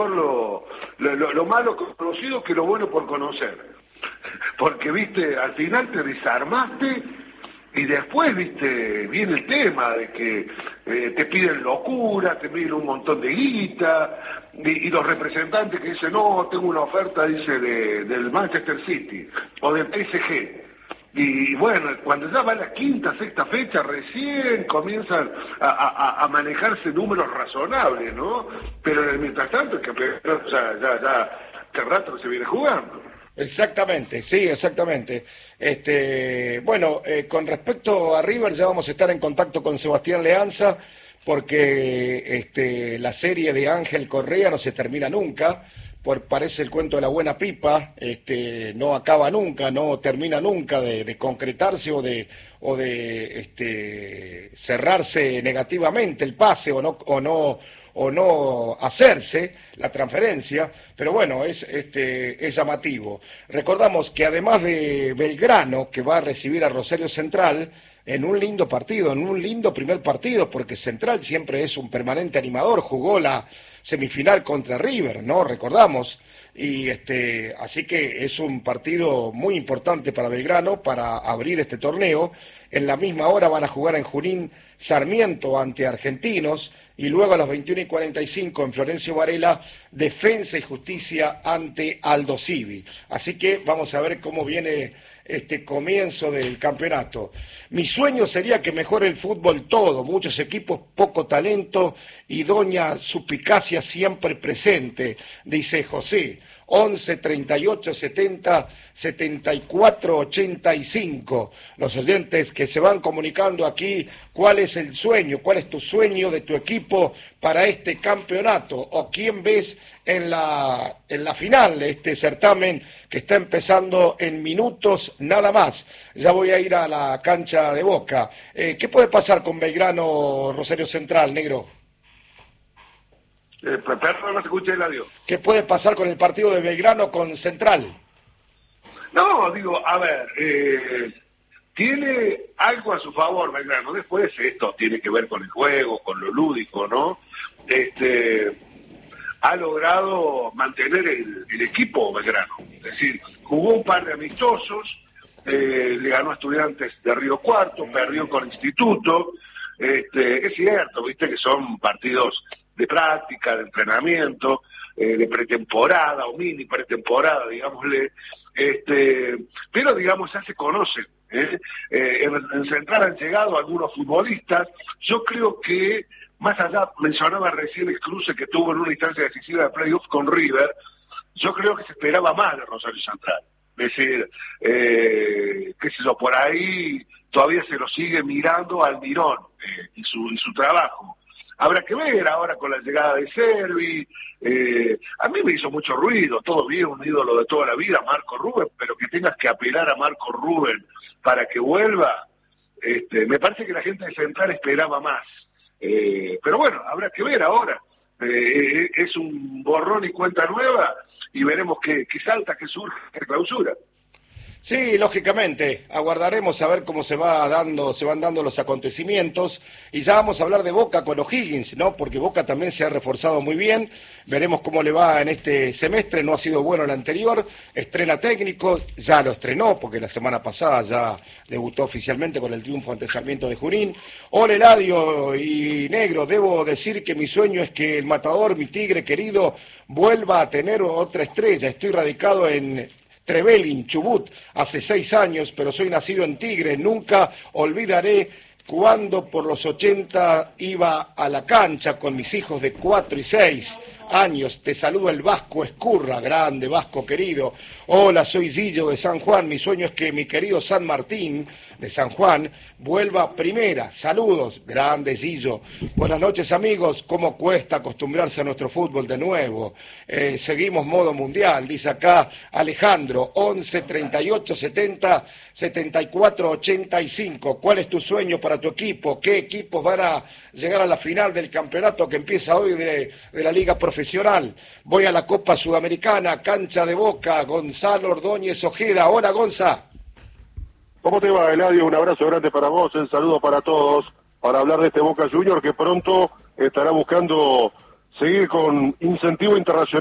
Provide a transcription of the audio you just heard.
lo malo conocido que lo bueno por conocer. Porque, viste, al final te desarmaste y después, viste, viene el tema de que te piden locura, te piden un montón de guita, y los representantes que dicen, no, tengo una oferta, dice, del Manchester City o del PSG. Y bueno, cuando ya va la quinta, sexta fecha, recién comienzan a manejarse números razonables, ¿no? Pero en el mientras tanto, el campeonato ya hace rato que se viene jugando. Exactamente, sí, exactamente. Bueno, con respecto a River ya vamos a estar en contacto con Sebastián Leanza porque la serie de Ángel Correa no se termina nunca, parece el cuento de la buena pipa, no acaba nunca, no termina nunca de concretarse o de cerrarse negativamente el pase o no hacerse la transferencia, pero bueno, es llamativo. Recordamos que además de Belgrano, que va a recibir a Rosario Central, en un lindo partido, en un lindo primer partido, porque Central siempre es un permanente animador, jugó la semifinal contra River, ¿no? Recordamos, y así que es un partido muy importante para Belgrano, para abrir este torneo. En la misma hora van a jugar en Junín Sarmiento ante Argentinos, y luego a las 21:45 en Florencio Varela, Defensa y Justicia ante Aldo Civi. Así que vamos a ver cómo viene este comienzo del campeonato. Mi sueño sería que mejore el fútbol todo, muchos equipos, poco talento y doña suspicacia siempre presente, dice José. 11 38 70 74 85. Los oyentes que se van comunicando aquí, ¿cuál es el sueño? ¿Cuál es tu sueño de tu equipo para este campeonato? ¿O quién ves en la final de este certamen que está empezando en minutos nada más? Ya voy a ir a la cancha de Boca. ¿Qué puede pasar con Belgrano, Rosario Central, negro? Perdón, no se escucha el audio. ¿Qué puede pasar con el partido de Belgrano con Central? No, digo, a ver, tiene algo a su favor Belgrano. Después esto tiene que ver con el juego, con lo lúdico, ¿no? Ha logrado mantener el equipo Belgrano. Es decir, jugó un par de amistosos, le ganó a Estudiantes de Río Cuarto, perdió con Instituto. Es cierto, viste que son partidos de práctica, de entrenamiento, de pretemporada o mini pretemporada, digámosle, pero digamos ya se conocen. En Central han llegado algunos futbolistas. Yo creo que, más allá, mencionaba recién el cruce que tuvo en una instancia decisiva de playoff con River, yo creo que se esperaba más de Rosario Central. Es decir, qué sé yo, por ahí todavía se lo sigue mirando al Mirón y su trabajo. Habrá que ver ahora con la llegada de Servi. A mí me hizo mucho ruido, todo bien, un ídolo de toda la vida, Marco Rubén, pero que tengas que apelar a Marco Rubén para que vuelva, me parece que la gente de Central esperaba más. Pero bueno, habrá que ver ahora. Es un borrón y cuenta nueva y veremos qué salta, qué surge, qué clausura. Sí, lógicamente, aguardaremos a ver cómo se van dando los acontecimientos y ya vamos a hablar de Boca con O'Higgins, ¿no? Porque Boca también se ha reforzado muy bien, veremos cómo le va en este semestre, no ha sido bueno el anterior, estrena técnico, ya lo estrenó porque la semana pasada ya debutó oficialmente con el triunfo ante Sarmiento de Junín. Hola Eladio y Negro, debo decir que mi sueño es que el Matador, mi tigre querido, vuelva a tener otra estrella, estoy radicado en Trevelin, Chubut, hace 6 años, pero soy nacido en Tigre. Nunca olvidaré cuando por los 80 iba a la cancha con mis hijos de 4 y 6 años. Te saludo el Vasco Escurra, grande Vasco querido. Hola, soy Zillo de San Juan. Mi sueño es que mi querido San Martín de San Juan vuelva a primera. Saludos, grande Zillo. Buenas noches, amigos. ¿Cómo cuesta acostumbrarse a nuestro fútbol de nuevo? Seguimos modo mundial, dice acá Alejandro. 11 38 70 74 85. ¿Cuál es tu sueño para tu equipo? ¿Qué equipos van a llegar a la final del campeonato que empieza hoy de la Liga Profesional? Voy a la Copa Sudamericana, cancha de Boca, Gonzalo Ordóñez Ojeda. Hola, Gonza. ¿Cómo te va, Eladio? Un abrazo grande para vos, un saludo para todos, para hablar de este Boca Junior que pronto estará buscando seguir con incentivo internacional.